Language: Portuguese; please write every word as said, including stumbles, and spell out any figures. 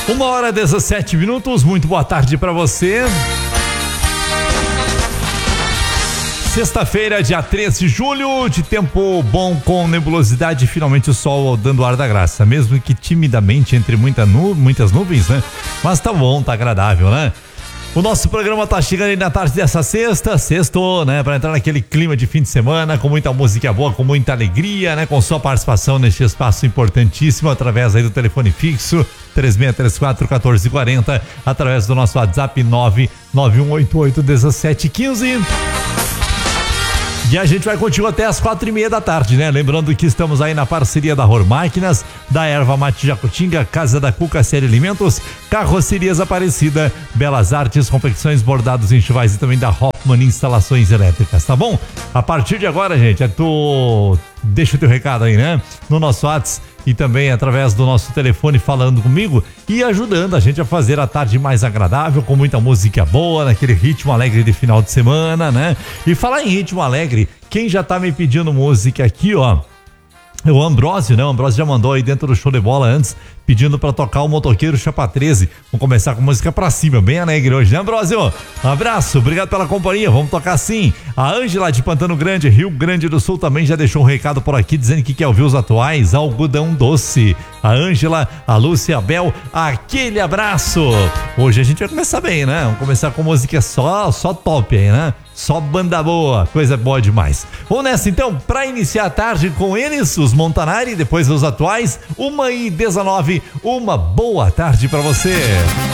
Uma hora e dezessete minutos, muito boa tarde para você. Sexta-feira, dia treze de julho, de tempo bom com nebulosidade, finalmente o sol dando ar da graça, mesmo que timidamente entre muita nu- muitas nuvens, né? Mas tá bom, tá agradável, né? O nosso programa tá chegando aí na tarde dessa sexta, sexto, né? Para entrar naquele clima de fim de semana, com muita música boa, com muita alegria, né? Com sua participação neste espaço importantíssimo, através aí do telefone fixo, três seis três quatro, um quatro quatro zero, através do nosso WhatsApp nove nove um oito oito um sete um cinco. E a gente vai continuar até as quatro e meia da tarde, né? Lembrando que estamos aí na parceria da Ror Máquinas, da Erva Mate Jacutinga, Casa da Cuca Série Alimentos, Carrocerias Aparecida, Belas Artes, Confecções, Bordados, Enxovais e também da Hoffman Instalações Elétricas, tá bom? A partir de agora, gente, é tu... deixa o teu recado aí, né? No nosso WhatsApp e também através do nosso telefone falando comigo e ajudando a gente a fazer a tarde mais agradável, com muita música boa, naquele ritmo alegre de final de semana, né? E falar em ritmo alegre, quem já tá me pedindo música aqui, ó, é o Ambrósio, né? O Ambrósio já mandou aí dentro do show de bola antes, pedindo pra tocar o Motoqueiro Chapa treze. Vamos começar com música pra cima, bem alegre hoje, né, Ambrósio? Um abraço, obrigado pela companhia, vamos tocar sim. A Ângela de Pantano Grande, Rio Grande do Sul, também já deixou um recado por aqui, dizendo que quer ouvir os atuais, Algodão Doce. A Ângela, a Lúcia, a Bel, aquele abraço. Hoje a gente vai começar bem, né? Vamos começar com música só, só top aí, né? Só banda boa, coisa boa demais. Vamos nessa então, pra iniciar a tarde com eles, os Montanari, depois os atuais, uma e dezenove, uma boa tarde pra você.